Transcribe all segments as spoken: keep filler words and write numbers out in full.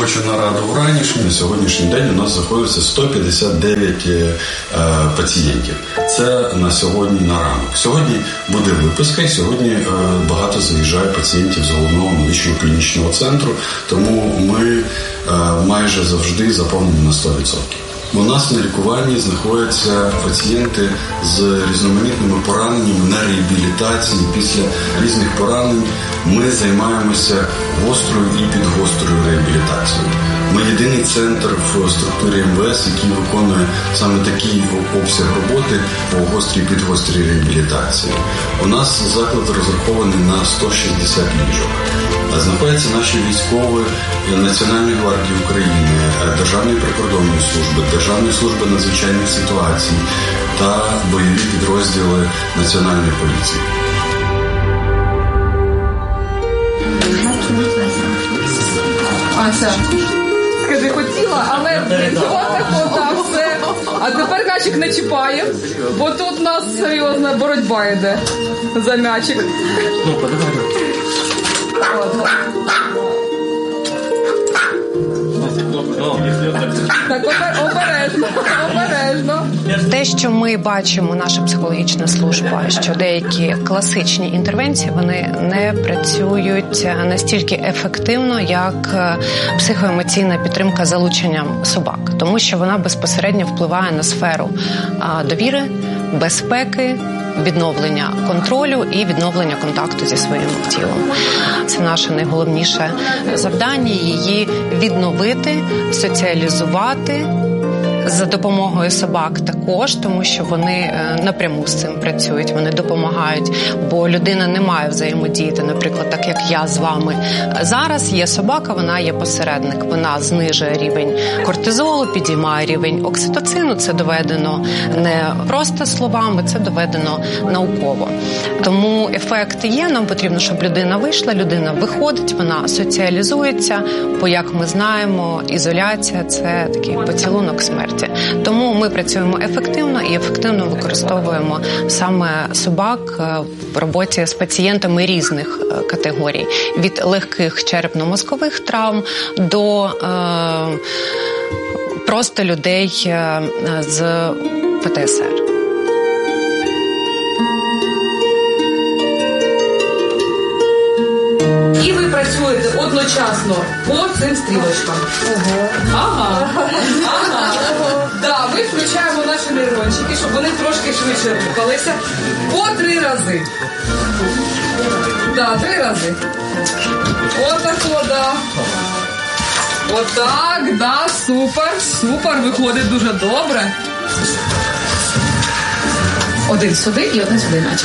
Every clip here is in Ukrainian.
робочу нараду вранішню. На сьогоднішній день у нас знаходиться сто п'ятдесят дев'ять е, пацієнтів. Це на сьогодні на ранок. Сьогодні буде виписка, і сьогодні е, багато заїжджає пацієнтів з головного медичного клінічного центру, тому ми е, майже завжди заповнені на сто відсотків. У нас на лікуванні знаходяться пацієнти з різноманітними пораненнями на реабілітації. Після різних поранень ми займаємося гострою і підгострою реабілітацією. Ми єдиний центр в структурі ем ве ес, який виконує саме такий обсяг роботи по гострій і підгострій реабілітації. У нас заклад розрахований на сто шістдесят ліжок. Знаходяться наші військові Національної гвардії України, Державної прикордонної служби, Державної служби надзвичайних ситуацій та бойові підрозділи Національної поліції. Ася, скажи, хотіла, але отак все. А тепер м'ячик не чіпає, бо тут у нас серйозна боротьба йде за м'ячик. Ну, подавай. Так, обережно, обережно. Те, що ми бачимо, наша психологічна служба, що деякі класичні інтервенції, вони не працюють настільки ефективно, як психоемоційна підтримка залученням собак, тому що вона безпосередньо впливає на сферу довіри, безпеки, відновлення контролю і відновлення контакту зі своїм тілом. Це наше найголовніше завдання – її відновити, соціалізувати, за допомогою собак також, тому що вони напряму з цим працюють, вони допомагають, бо людина не має взаємодіяти, наприклад, так як я з вами. Зараз є собака, вона є посередник, вона знижує рівень кортизолу, підіймає рівень окситоцину, це доведено не просто словами, це доведено науково. Тому ефект є, нам потрібно, щоб людина вийшла, людина виходить, вона соціалізується, бо, як ми знаємо, ізоляція – це такий поцілунок смерті. Тому ми працюємо ефективно і ефективно використовуємо саме собак в роботі з пацієнтами різних категорій. Від легких черепно-мозкових травм до е, просто людей з пе те ес ер. І ви працюєте одночасно по цим стрілочкам. Ого. Ага. Ага. Да, ми включаємо наші нейрончики, щоб вони трошки швидше рухалися. По три рази. Да, три рази. Отако, да. Отак, да, супер, супер, виходить дуже добре. Один сюди і один сюди, наче.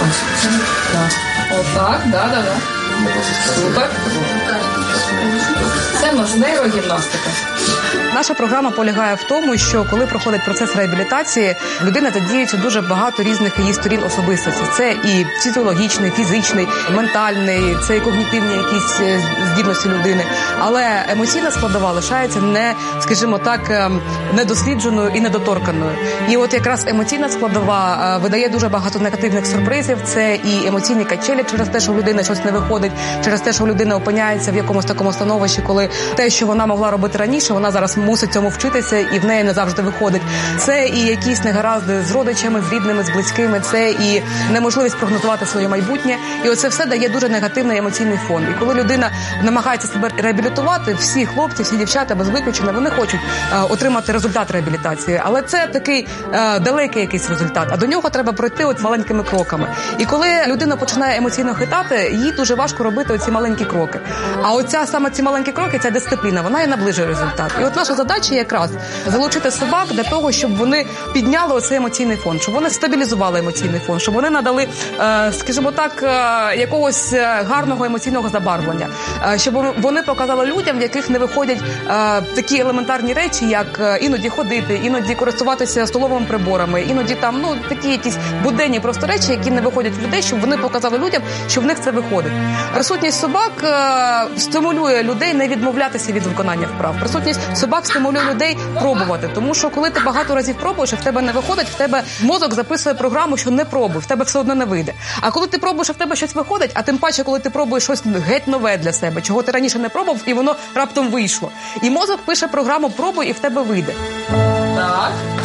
Отак, да, да, да. Супер. Це у нас нейрогімнастика. Наша програма полягає в тому, що коли проходить процес реабілітації, людина задіюється дуже багато різних її сторін особистості. Це і фізіологічний, фізичний, ментальний, це і когнітивні якісь здібності людини. Але емоційна складова лишається не, скажімо так, недослідженою і недоторканою. І от якраз емоційна складова видає дуже багато негативних сюрпризів. Це і емоційні качелі через те, що в людини щось не виходить, через те, що людина опиняється в якомусь такому становищі, коли те, що вона могла робити раніше, вона зараз мусить цьому вчитися, і в неї не завжди виходить. Це і якісь негаразди з родичами, з рідними, з близькими, це і неможливість прогнозувати своє майбутнє. І оце все дає дуже негативний емоційний фон. І коли людина намагається себе реабілітувати, всі хлопці, всі дівчата, без виключення, вони хочуть е, отримати результат реабілітації. Але це такий е, далекий якийсь результат. А до нього треба пройти от маленькими кроками. І коли людина починає емоційно хитати, їй дуже важко робити оці маленькі кроки. А оця саме ці маленькі кроки, ця дисципліна, вона і наближує результат. І от наша задача якраз залучити собак для того, щоб вони підняли оцей емоційний фон, щоб вони стабілізували емоційний фон, щоб вони надали, скажімо так, якогось гарного емоційного забарвлення, щоб вони показали людям, в яких не виходять такі елементарні речі, як іноді ходити, іноді користуватися столовими приборами, іноді там, ну, такі якісь буденні просто речі, які не виходять в людей, щоб вони показали людям, що в них це виходить. Присутність собак стимулює людей не відмовлятися від виконання вправ. Присутність собак так стимулюю людей пробувати. Тому що коли ти багато разів пробуєш, і в тебе не виходить, в тебе мозок записує програму, що не пробуй, в тебе все одно не вийде. А коли ти пробуєш, і в тебе щось виходить, а тим паче, коли ти пробуєш щось геть нове для себе, чого ти раніше не пробував, і воно раптом вийшло. І мозок пише програму «пробуй» і в тебе вийде. Так.